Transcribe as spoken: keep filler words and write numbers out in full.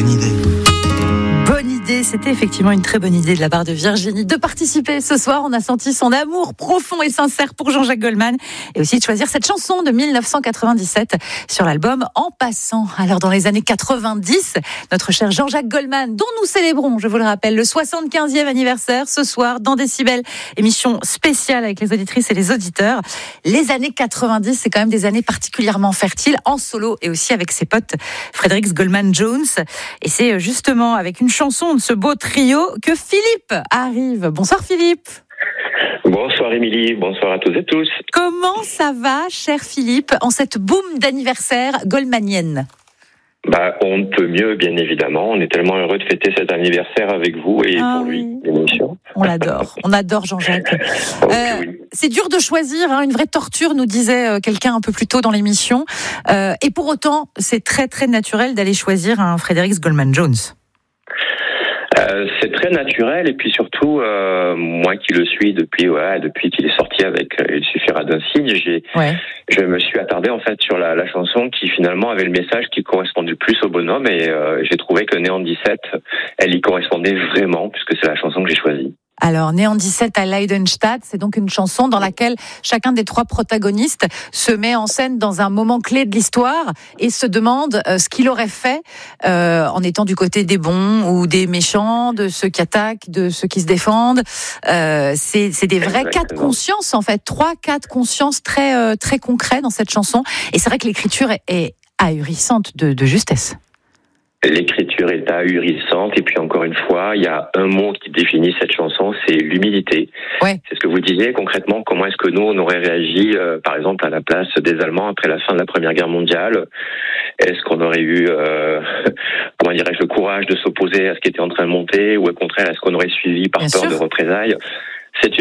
bonne idée. Bonne idée, c'était effectivement une très bonne idée de la part de Virginie de participer ce soir. On a senti son amour profond et sincère pour Jean-Jacques Goldman et aussi de choisir cette chanson de dix-neuf cent quatre-vingt-dix-sept sur l'album En passant. Alors dans les années quatre-vingt-dix, notre cher Jean-Jacques Goldman, dont nous célébrons, je vous le rappelle, le soixante-quinzième anniversaire ce soir dans Décibel, émission spéciale avec les auditrices et les auditeurs. Les années quatre-vingt-dix, c'est quand même des années particulièrement fertiles en solo et aussi avec ses potes Frédéric Goldman Jones. Et c'est justement avec une chanson de ce beau trio que Philippe arrive. Bonsoir Philippe. Bonsoir Émilie, bonsoir à tous et tous. Comment ça va, cher Philippe, en cette boum d'anniversaire goldmanienne ? Bah, on ne peut mieux, bien évidemment. On est tellement heureux de fêter cet anniversaire avec vous et ah, pour lui, oui. l'émission. On l'adore, on adore Jean-Jacques. okay, euh, oui. C'est dur de choisir, hein, une vraie torture, nous disait quelqu'un un peu plus tôt dans l'émission. Euh, et pour autant, c'est très très naturel d'aller choisir un Frédéric Goldman Jones. Euh, c'est très naturel et puis surtout euh, moi qui le suis depuis ouais, depuis qu'il est sorti avec euh, Il suffira d'un signe, j'ai ouais. je me suis attardé en fait sur la, la chanson qui finalement avait le message qui correspondait le plus au bonhomme et euh, j'ai trouvé que Néant dix-sept, elle y correspondait vraiment puisque c'est la chanson que j'ai choisie. Alors, Néant dix-sept à Leidenstadt, c'est donc une chanson dans laquelle chacun des trois protagonistes se met en scène dans un moment clé de l'histoire et se demande euh, ce qu'il aurait fait euh, en étant du côté des bons ou des méchants, de ceux qui attaquent, de ceux qui se défendent. Euh, c'est, c'est des vrais cas de conscience, en fait. Trois cas de conscience très, euh, très concrets dans cette chanson. Et c'est vrai que l'écriture est, est ahurissante de, de justesse. L'écriture est ahurissante et puis encore une fois, il y a un mot qui définit cette chanson, c'est l'humilité. Ouais. C'est ce que vous disiez concrètement, comment est-ce que nous on aurait réagi euh, par exemple à la place des Allemands après la fin de la Première Guerre mondiale. Est-ce qu'on aurait eu euh, comment dirais-je le courage de s'opposer à ce qui était en train de monter ou au contraire est-ce qu'on aurait suivi par Bien peur sûr. de représailles?